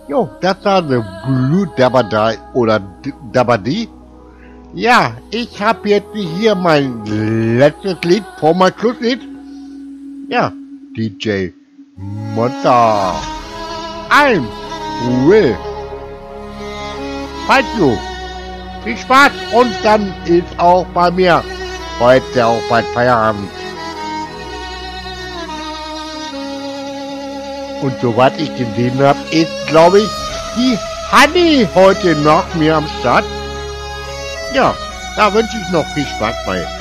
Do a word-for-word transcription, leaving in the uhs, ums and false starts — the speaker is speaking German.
Jo, das war eine Blue Dabadai oder D- Dabadi. Ja, ich habe jetzt hier mein letztes Lied vor mein Schlusslied. Ja, D J Monster. I'm will. Fight you. Viel Spaß und dann ist auch bei mir heute auch bald Feierabend. Und soweit ich gesehen habe, ist, glaube ich, die Honey heute noch mir am Start. Ja, da wünsche ich noch viel Spaß bei.